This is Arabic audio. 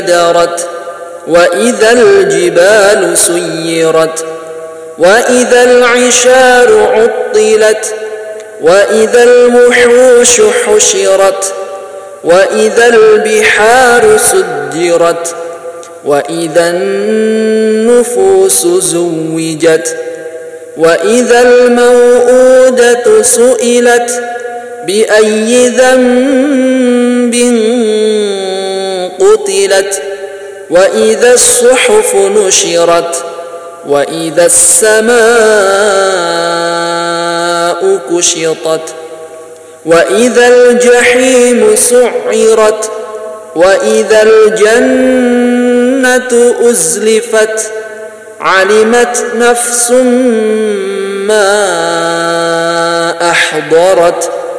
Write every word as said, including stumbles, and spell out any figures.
درت وإذا الجبال سيرت وإذا العشار عطلت وإذا الوحوش حشرت وإذا البحار سجرت وإذا النفوس زوجت وإذا الموءودة سئلت بأي ذنب قتلت وإذا الصحف نشرت وإذا السماء كشطت وإذا الجحيم سعرت وإذا الجنة أزلفت علمت نفس ما أحضرت